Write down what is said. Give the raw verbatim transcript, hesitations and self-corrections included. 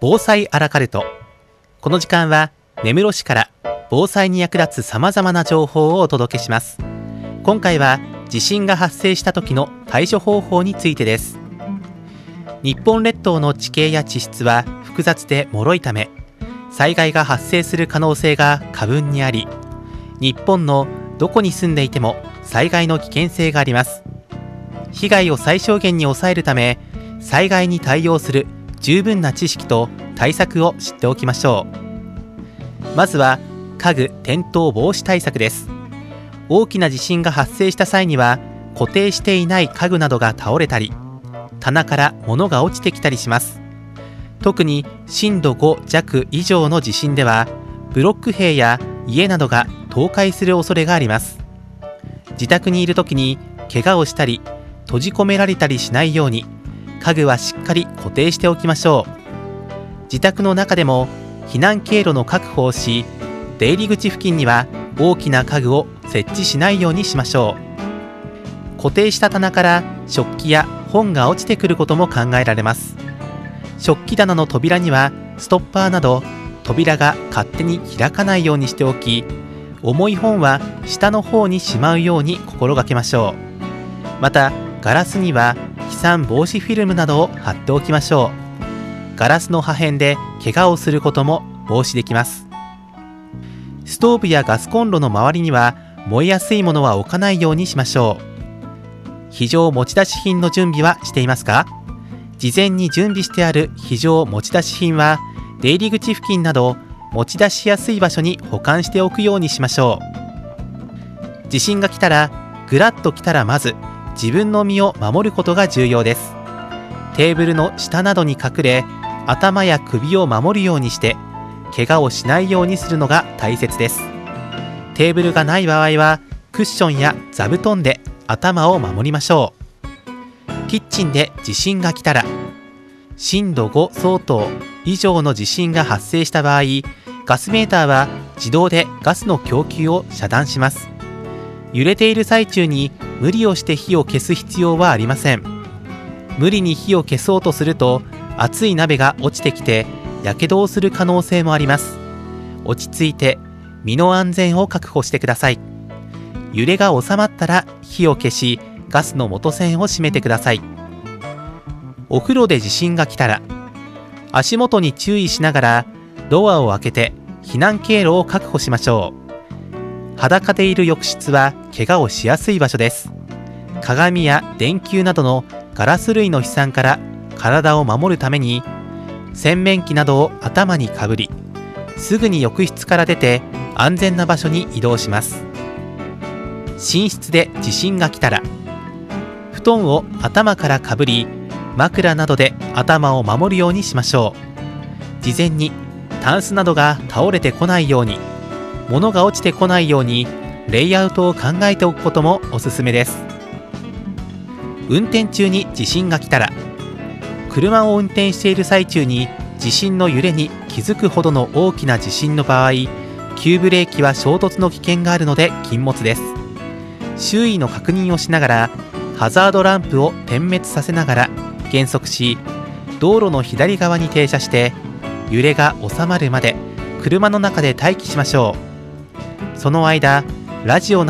防災アラカルト。この時間は根室市から防災に役立つさまざまな情報をお届けします。今回は地震が発生した時の対処方法についてです。日本列島の地形や地質は複雑で脆いため、災害が発生する可能性が過分にあり、日本のどこに住んでいても災害の危険性があります。被害を最小限に抑えるため、災害に対応する十分な知識と対策を知っておきましょう。まずは家具転倒防止対策です。大きな地震が発生した際には、固定していない家具などが倒れたり、棚から物が落ちてきたりします。特に震度ご弱以上の地震では、ブロック塀や家などが倒壊する恐れがあります。自宅にいるときに怪我をしたり閉じ込められたりしないように、家具はしっかり固定しておきましょう。自宅の中でも避難経路の確保をし、出入り口付近には大きな家具を設置しないようにしましょう。固定した棚から食器や本が落ちてくることも考えられます。食器棚の扉にはストッパーなど、扉が勝手に開かないようにしておき、重い本は下の方にしまうように心がけましょう。またガラスには飛散防止フィルムなどを貼っておきましょう。ガラスの破片で怪我をすることも防止できます。ストーブやガスコンロの周りには燃えやすいものは置かないようにしましょう。非常持ち出し品の準備はしていますか？事前に準備してある非常持ち出し品は、出入り口付近など持ち出しやすい場所に保管しておくようにしましょう。地震が来たら、ぐらっと来たらまず自分の身を守ることが重要です。テーブルの下などに隠れ、頭や首を守るようにして、怪我をしないようにするのが大切です。テーブルがない場合は、クッションや座布団で頭を守りましょう。キッチンで地震が来たら、震度ご相当以上の地震が発生した場合、ガスメーターは自動でガスの供給を遮断します。揺れている最中に無理をして火を消す必要はありません。無理に火を消そうとすると、熱い鍋が落ちてきてやけどをする可能性もあります。落ち着いて身の安全を確保してください。揺れが収まったら火を消し、ガスの元栓を閉めてください。お風呂で地震が来たら、足元に注意しながらドアを開けて避難経路を確保しましょう。裸でいる浴室は怪我をしやすい場所です。鏡や電球などのガラス類の飛散から体を守るために、洗面器などを頭にかぶり、すぐに浴室から出て安全な場所に移動します。寝室で地震が来たら、布団を頭からかぶり、枕などで頭を守るようにしましょう。事前にタンスなどが倒れてこないように、物が落ちてこないようにレイアウトを考えておくこともおすすめです。運転中に地震が来たら、車を運転している最中に地震の揺れに気づくほどの大きな地震の場合、急ブレーキは衝突の危険があるので禁物です。周囲の確認をしながら、ハザードランプを点滅させながら減速し、道路の左側に停車して、揺れが収まるまで車の中で待機しましょう。その間、ラジオなど